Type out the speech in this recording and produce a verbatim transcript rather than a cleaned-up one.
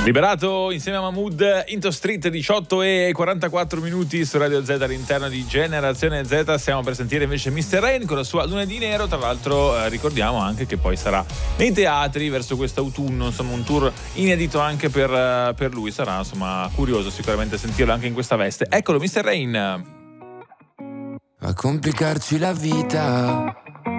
Liberato insieme a Mahmood, Into Street, diciotto e quarantaquattro minuti su Radio Z all'interno di Generazione Z. Stiamo per sentire invece mister Rain con la sua Lunedì Nero. Tra l'altro eh, ricordiamo anche che poi sarà nei teatri verso quest'autunno, insomma un tour inedito anche per, uh, per lui. Sarà insomma curioso sicuramente sentirlo anche in questa veste. Eccolo mister Rain. A complicarci la vita